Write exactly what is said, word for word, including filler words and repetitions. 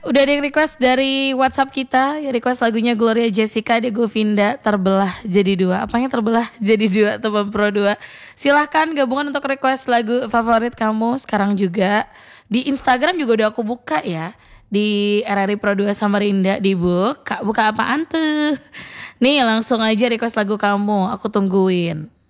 Udah ada yang request dari WhatsApp kita, ya request lagunya Gloria Jessica de Govinda, Terbelah Jadi Dua. Apanya terbelah jadi dua, teman pro dua. Silahkan gabungan untuk request lagu favorit kamu sekarang juga. Di Instagram juga udah aku buka ya. Di R R I Pro dua Samarinda dibuka. Buka apaan tuh? Nih langsung aja request lagu kamu, aku tungguin.